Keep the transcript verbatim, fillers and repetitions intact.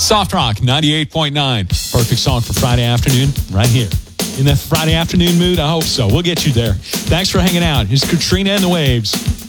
Soft Rock ninety-eight point nine. Perfect song for Friday afternoon right here. In that Friday afternoon mood? I hope so. We'll get you there. Thanks for hanging out. Here's Katrina and the Waves.